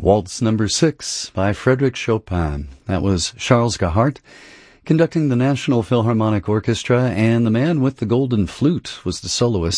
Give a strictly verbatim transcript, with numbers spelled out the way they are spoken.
Waltz number six by Frédéric Chopin. That was Charles Gahart conducting the National Philharmonic Orchestra, and the man with the golden flute was the soloist